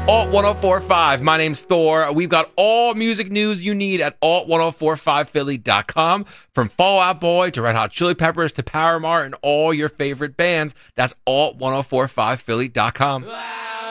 Alt1045. My name's Thor. We've got all music news you need at alt1045philly.com. From Fall Out Boy to Red Hot Chili Peppers to Paramore and all your favorite bands. That's alt1045philly.com.